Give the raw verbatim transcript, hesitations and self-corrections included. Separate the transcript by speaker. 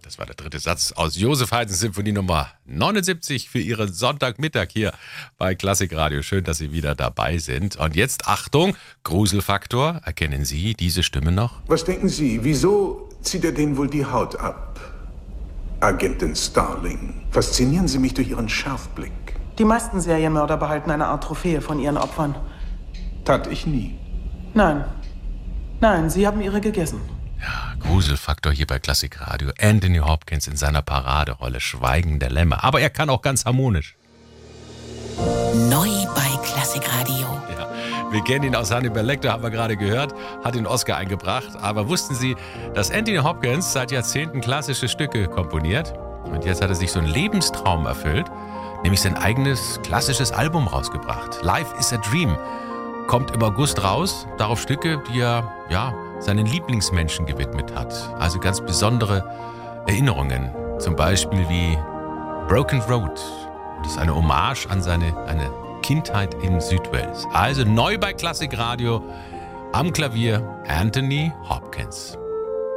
Speaker 1: Das war der dritte Satz aus Josef Haydns Symphonie Nummer neunundsiebzig für Ihren Sonntagmittag hier bei Klassikradio. Schön, dass Sie wieder dabei sind. Und jetzt Achtung, Gruselfaktor. Erkennen Sie diese Stimme noch?
Speaker 2: Was denken Sie, wieso zieht er denen wohl die Haut ab? Agentin Starling, faszinieren Sie mich durch Ihren Scharfblick.
Speaker 3: Die meisten Serienmörder behalten eine Art Trophäe von ihren Opfern.
Speaker 2: Tat ich nie.
Speaker 3: Nein. Nein, Sie haben ihre gegessen.
Speaker 1: Ja, Gruselfaktor hier bei Klassikradio. Anthony Hopkins in seiner Paraderolle Schweigen der Lämmer. Aber er kann auch ganz harmonisch.
Speaker 4: Neu bei Klassikradio.
Speaker 1: Ja, wir kennen ihn aus Hannibal Lecter, haben wir gerade gehört, hat den Oscar eingebracht. Aber wussten Sie, dass Anthony Hopkins seit Jahrzehnten klassische Stücke komponiert? Und jetzt hat er sich so einen Lebenstraum erfüllt, nämlich sein eigenes klassisches Album rausgebracht. Life is a Dream. Kommt im August raus, darauf Stücke, die er, ja, seinen Lieblingsmenschen gewidmet hat. Also ganz besondere Erinnerungen. Zum Beispiel wie Broken Road. Das ist eine Hommage an seine eine Kindheit in Südwales. Also neu bei Klassikradio am Klavier Anthony Hopkins.